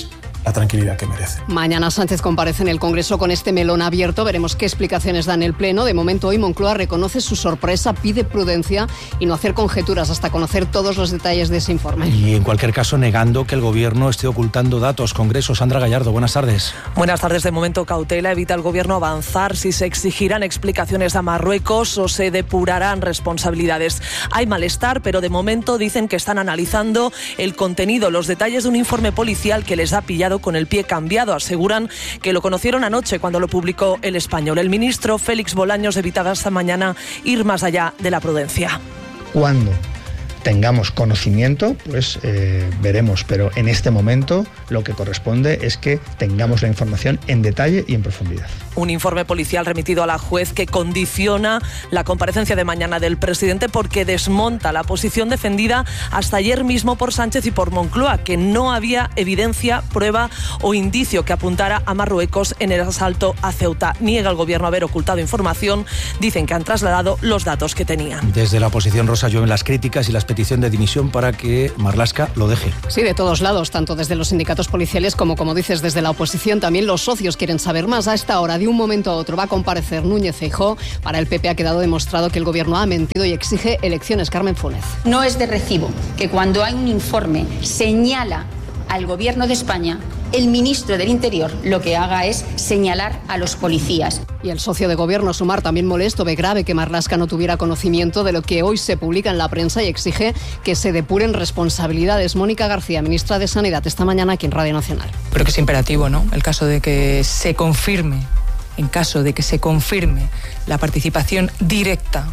la tranquilidad que merece. Mañana Sánchez comparece en el Congreso con este melón abierto. Veremos qué explicaciones da en el Pleno. De momento, hoy Moncloa reconoce su sorpresa, pide prudencia y no hacer conjeturas hasta conocer todos los detalles de ese informe. Y en cualquier caso, negando que el Gobierno esté ocultando datos. Congreso, Sandra Gallardo, buenas tardes. Buenas tardes. De momento, cautela. Evita el Gobierno avanzar si se exigirán explicaciones a Marruecos o se depurarán responsabilidades. Hay malestar, pero de momento dicen que están analizando el contenido, los detalles de un informe policial que les ha pillado con el pie cambiado. Aseguran que lo conocieron anoche cuando lo publicó El Español. El ministro Félix Bolaños evitaba esta mañana ir más allá de la prudencia. Cuando tengamos conocimiento, pues veremos, pero en este momento lo que corresponde es que tengamos la información en detalle y en profundidad. Un informe policial remitido a la juez que condiciona la comparecencia de mañana del presidente porque desmonta la posición defendida hasta ayer mismo por Sánchez y por Moncloa, que no había evidencia, prueba o indicio que apuntara a Marruecos en el asalto a Ceuta. Niega el Gobierno haber ocultado información, dicen que han trasladado los datos que tenían. Desde la oposición, Rosa, llueven las críticas y las petición de dimisión para que Marlaska lo deje. Sí, de todos lados, tanto desde los sindicatos policiales como dices, desde la oposición. También los socios quieren saber más. A esta hora, de un momento a otro, va a comparecer Núñez Feijóo. Para el PP ha quedado demostrado que el Gobierno ha mentido y exige elecciones. Carmen Funes. No es de recibo que cuando hay un informe señala al Gobierno de España, el ministro del Interior lo que haga es señalar a los policías. Y el socio de Gobierno, Sumar, también molesto, ve grave que Marlaska no tuviera conocimiento de lo que hoy se publica en la prensa y exige que se depuren responsabilidades. Mónica García, ministra de Sanidad, esta mañana aquí en Radio Nacional. Creo que es imperativo, ¿no? El caso de que se confirme, en caso de que se confirme la participación directa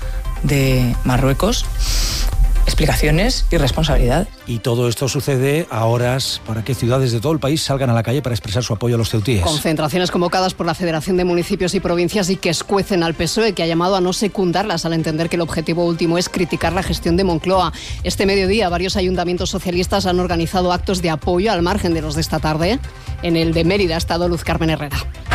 de Marruecos, explicaciones y responsabilidad. Y todo esto sucede a horas para que ciudades de todo el país salgan a la calle para expresar su apoyo a los ceutíes. Concentraciones convocadas por la Federación de Municipios y Provincias y que escuecen al PSOE, que ha llamado a no secundarlas al entender que el objetivo último es criticar la gestión de Moncloa. Este mediodía, varios ayuntamientos socialistas han organizado actos de apoyo al margen de los de esta tarde. En el de Mérida ha estado Luz Carmen Herrera.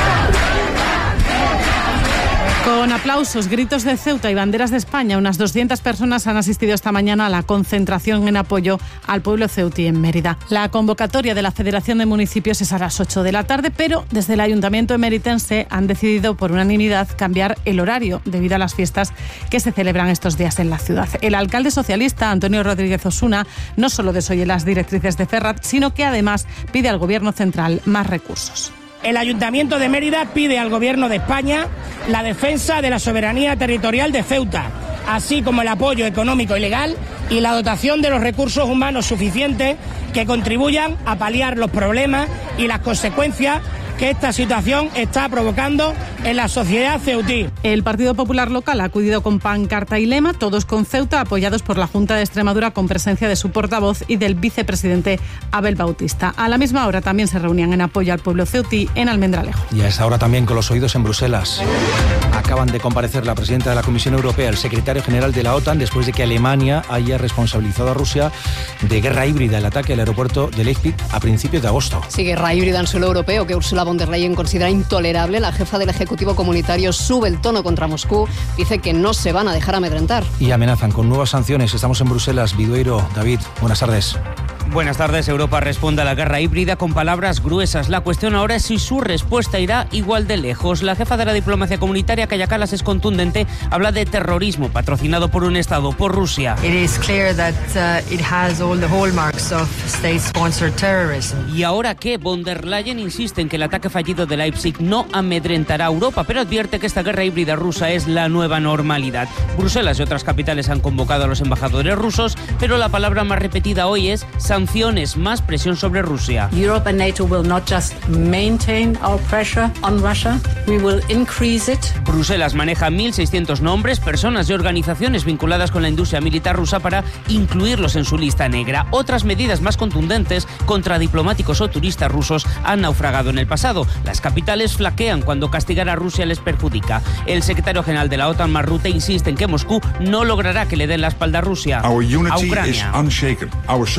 Con aplausos, gritos de Ceuta y banderas de España, unas 200 personas han asistido esta mañana a la concentración en apoyo al pueblo ceutí en Mérida. La convocatoria de la Federación de Municipios es a las 8 de la tarde, pero desde el Ayuntamiento emeritense han decidido por unanimidad cambiar el horario debido a las fiestas que se celebran estos días en la ciudad. El alcalde socialista, Antonio Rodríguez Osuna, no solo desoye las directrices de Ferrat, sino que además pide al Gobierno central más recursos. El Ayuntamiento de Mérida pide al Gobierno de España la defensa de la soberanía territorial de Ceuta, así como el apoyo económico y legal y la dotación de los recursos humanos suficientes que contribuyan a paliar los problemas y las consecuencias que esta situación está provocando en la sociedad ceutí. El Partido Popular local ha acudido con pancarta y lema, todos con Ceuta, apoyados por la Junta de Extremadura con presencia de su portavoz y del vicepresidente Abel Bautista. A la misma hora también se reunían en apoyo al pueblo ceutí en Almendralejo. Y a esa hora también con los oídos en Bruselas. Acaban de comparecer la presidenta de la Comisión Europea, el secretario general de la OTAN, después de que Alemania haya responsabilizado a Rusia de guerra híbrida, el ataque al aeropuerto de Leipzig a principios de agosto. Sí, guerra híbrida en suelo europeo que Ursula von der Leyen considera intolerable. La jefa del Ejecutivo Comunitario sube el tono contra Moscú, dice que no se van a dejar amedrentar. Y amenazan con nuevas sanciones. Estamos en Bruselas. Vidueiro, David, buenas tardes. Buenas tardes. Europa responde a la guerra híbrida con palabras gruesas. La cuestión ahora es si su respuesta irá igual de lejos. La jefa de la diplomacia comunitaria, Kaja Kallas, es contundente. Habla de terrorismo patrocinado por un Estado, por Rusia. ¿Y ahora qué? Von der Leyen insiste en que el ataque fallido de Leipzig no amedrentará a Europa, pero advierte que esta guerra híbrida rusa es la nueva normalidad. Bruselas y otras capitales han convocado a los embajadores rusos, pero la palabra más repetida hoy es sanciones, más presión sobre Rusia. Europe and NATO will not just maintain our pressure on Russia, we will increase it. Bruselas maneja 1.600 nombres, personas y organizaciones vinculadas con la industria militar rusa para incluirlos en su lista negra. Otras medidas más contundentes contra diplomáticos o turistas rusos han naufragado en el pasado. Las capitales flaquean cuando castigar a Rusia les perjudica. El secretario general de la OTAN, Mark Rutte, insiste en que Moscú no logrará que le den la espalda a Rusia. Our unity a Ucrania. Is unshaken. Our support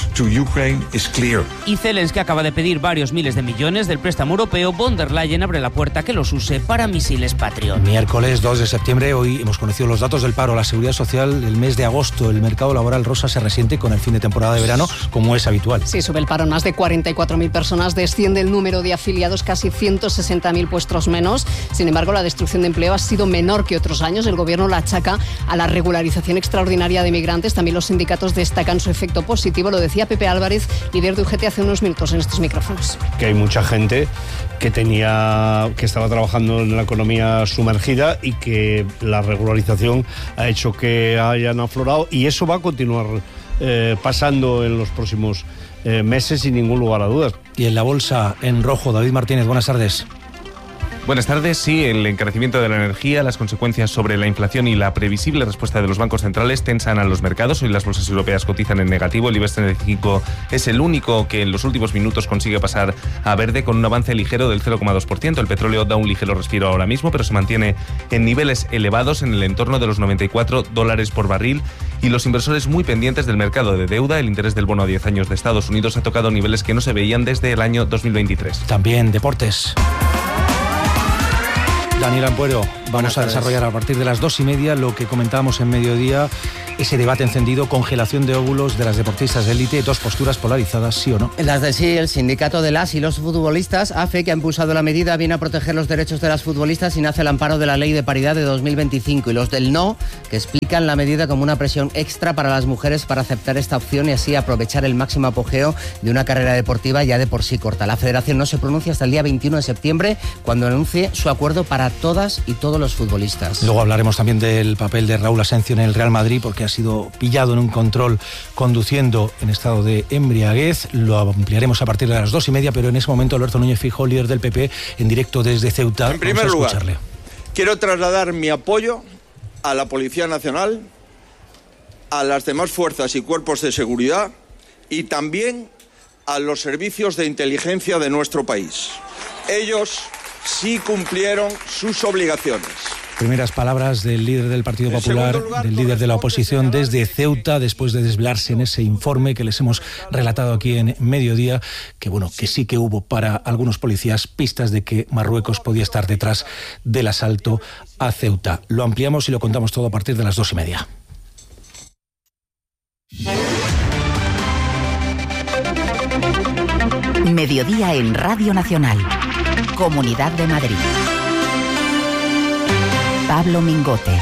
to Ukraine is clear. Y Zelensky acaba de pedir varios miles de millones del préstamo europeo. Von der Leyen abre la puerta que los use para misiles Patriot. Miércoles 2 de septiembre, hoy hemos conocido los datos del paro, la seguridad social. El mes de agosto, el mercado laboral rosa se resiente con el fin de temporada de verano, como es habitual. Sí, sube el paro en más de 44.000 personas, desciende el número de afiliados, casi 160.000 puestos menos. Sin embargo, la destrucción de empleo ha sido menor que otros años. El gobierno la achaca a la regularización extraordinaria de migrantes. También los sindicatos destacan su efecto positivo. Lo decía Pepe Álvarez, líder de UGT, hace unos minutos en estos micrófonos. Que hay mucha gente que estaba trabajando en la economía sumergida y que la regularización ha hecho que hayan aflorado, y eso va a continuar pasando en los próximos meses sin ningún lugar a dudas. Y en la bolsa en rojo, David Martínez, buenas tardes. Buenas tardes. Sí, el encarecimiento de la energía, las consecuencias sobre la inflación y la previsible respuesta de los bancos centrales tensan a los mercados. Hoy las bolsas europeas cotizan en negativo. El IBEX 35 es el único que en los últimos minutos consigue pasar a verde con un avance ligero del 0,2%. El petróleo da un ligero respiro ahora mismo, pero se mantiene en niveles elevados en el entorno de los $94 por barril. Y los inversores muy pendientes del mercado de deuda. El interés del bono a 10 años de Estados Unidos ha tocado niveles que no se veían desde el año 2023. También deportes. Daniel Ampuero, vamos a desarrollar a partir de las 2:30 lo que comentábamos en mediodía, ese debate encendido, congelación de óvulos de las deportistas de élite, dos posturas polarizadas, ¿sí o no? Las de sí, el sindicato de las y los futbolistas, AFE, que ha impulsado la medida, viene a proteger los derechos de las futbolistas y nace el amparo de la Ley de Paridad de 2025. Y los del no, que explican la medida como una presión extra para las mujeres para aceptar esta opción y así aprovechar el máximo apogeo de una carrera deportiva ya de por sí corta. La federación no se pronuncia hasta el día 21 de septiembre, cuando anuncie su acuerdo para todas y todos los futbolistas. Luego hablaremos también del papel de Raúl Asencio en el Real Madrid, porque ha sido pillado en un control conduciendo en estado de embriaguez. Lo ampliaremos a partir de las 2:30, pero en ese momento Alberto Núñez Feijóo, líder del PP, en directo desde Ceuta. En primer lugar, quiero trasladar mi apoyo a la Policía Nacional, a las demás fuerzas y cuerpos de seguridad y también a los servicios de inteligencia de nuestro país. Ellos sí cumplieron sus obligaciones. Primeras palabras del líder del Partido Popular, del líder de la oposición desde Ceuta, después de desvelarse en ese informe que les hemos relatado aquí en Mediodía, que bueno, que sí que hubo para algunos policías pistas de que Marruecos podía estar detrás del asalto a Ceuta. Lo ampliamos y lo contamos todo a partir de las 2:30. Mediodía en Radio Nacional. Comunidad de Madrid. Pablo Mingote.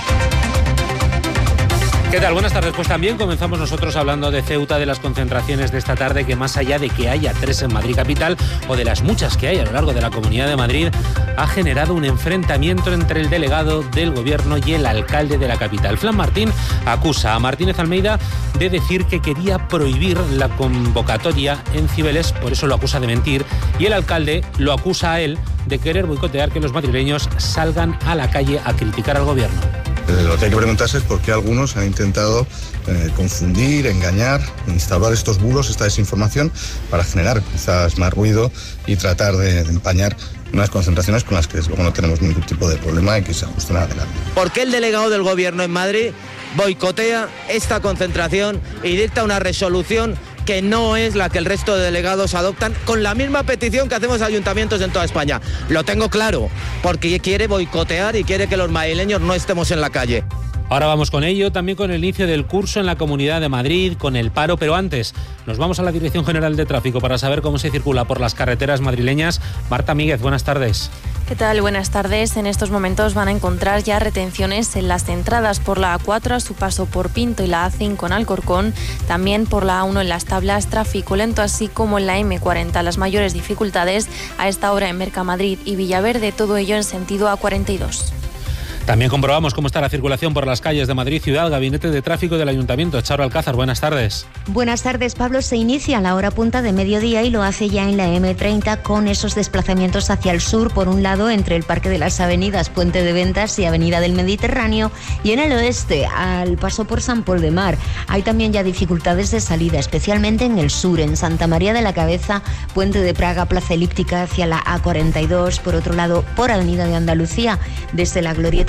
¿Qué tal? Buenas tardes. Pues también comenzamos nosotros hablando de Ceuta, de las concentraciones de esta tarde, que más allá de que haya 3 en Madrid capital o de las muchas que hay a lo largo de la Comunidad de Madrid, ha generado un enfrentamiento entre el delegado del gobierno y el alcalde de la capital. Fran Martín acusa a Martínez Almeida de decir que quería prohibir la convocatoria en Cibeles, por eso lo acusa de mentir, y el alcalde lo acusa a él de querer boicotear que los madrileños salgan a la calle a criticar al gobierno. Lo que hay que preguntarse es por qué algunos han intentado confundir, engañar, instaurar estos bulos, esta desinformación, para generar quizás más ruido y tratar de empañar unas concentraciones con las que desde luego no tenemos ningún tipo de problema y que se ajustan adelante. ¿Por qué el delegado del gobierno en Madrid boicotea esta concentración y dicta una resolución que no es la que el resto de delegados adoptan, con la misma petición que hacemos ayuntamientos en toda España? Lo tengo claro, porque quiere boicotear y quiere que los madrileños no estemos en la calle. Ahora vamos con ello, también con el inicio del curso en la Comunidad de Madrid, con el paro, pero antes nos vamos a la Dirección General de Tráfico para saber cómo se circula por las carreteras madrileñas. Marta Míguez, buenas tardes. ¿Qué tal? Buenas tardes. En estos momentos van a encontrar ya retenciones en las entradas por la A4 a su paso por Pinto y la A5 en Alcorcón, también por la A1 en Las Tablas, tráfico lento, así como en la M40. Las mayores dificultades a esta hora en Mercamadrid y Villaverde, todo ello en sentido A42. También comprobamos cómo está la circulación por las calles de Madrid Ciudad. Gabinete de Tráfico del Ayuntamiento. Charo Alcázar, buenas tardes. Buenas tardes, Pablo. Se inicia a la hora punta de mediodía y lo hace ya en la M30 con esos desplazamientos hacia el sur, por un lado entre el Parque de las Avenidas, Puente de Ventas y Avenida del Mediterráneo, y en el oeste al paso por San Pol de Mar. Hay también ya dificultades de salida, especialmente en el sur, en Santa María de la Cabeza, Puente de Praga, Plaza Elíptica hacia la A42, por otro lado por Avenida de Andalucía, desde la Glorieta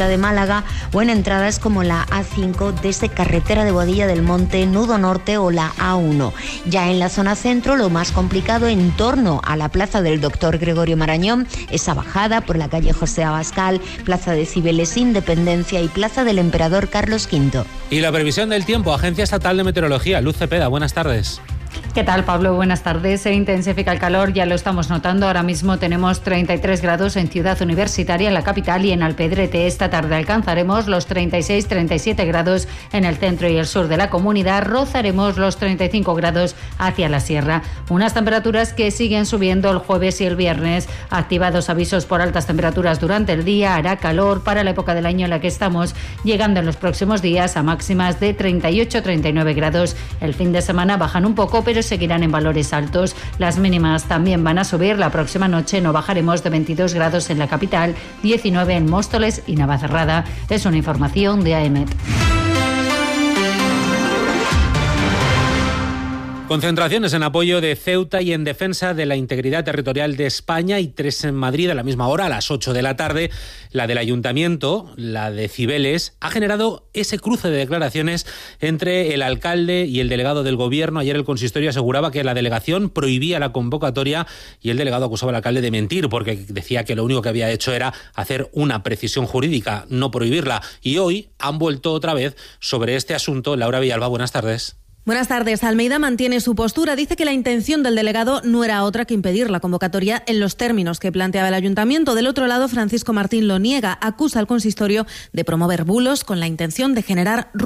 de Málaga o en entradas como la A5 desde Carretera de Boadilla del Monte, Nudo Norte o la A1. Ya en la zona centro, lo más complicado en torno a la plaza del Doctor Gregorio Marañón, esa bajada por la calle José Abascal, plaza de Cibeles Independencia y plaza del Emperador Carlos V. Y la previsión del tiempo, Agencia Estatal de Meteorología, Luz Cepeda, buenas tardes. ¿Qué tal, Pablo? Buenas tardes. Se intensifica el calor, ya lo estamos notando. Ahora mismo tenemos 33 grados en Ciudad Universitaria, en la capital, y en Alpedrete. Esta tarde alcanzaremos los 36-37 grados en el centro y el sur de la comunidad. Rozaremos los 35 grados hacia la sierra. Unas temperaturas que siguen subiendo el jueves y el viernes. Activados avisos por altas temperaturas durante el día. Hará calor para la época del año en la que estamos, llegando en los próximos días a máximas de 38-39 grados. El fin de semana bajan un poco, pero seguirán en valores altos. Las mínimas también van a subir. La próxima noche no bajaremos de 22 grados en la capital, 19 en Móstoles y Navacerrada. Es una información de AEMET. Concentraciones en apoyo de Ceuta y en defensa de la integridad territorial de España, y 3 en Madrid a la misma hora, a las 8 de la tarde. La del Ayuntamiento, la de Cibeles, ha generado ese cruce de declaraciones entre el alcalde y el delegado del Gobierno. Ayer el consistorio aseguraba que la delegación prohibía la convocatoria y el delegado acusaba al alcalde de mentir, porque decía que lo único que había hecho era hacer una precisión jurídica, no prohibirla. Y hoy han vuelto otra vez sobre este asunto. Laura Villalba, buenas tardes. Buenas tardes. Almeida mantiene su postura. Dice que la intención del delegado no era otra que impedir la convocatoria en los términos que planteaba el ayuntamiento. Del otro lado, Francisco Martín lo niega. Acusa al consistorio de promover bulos con la intención de generar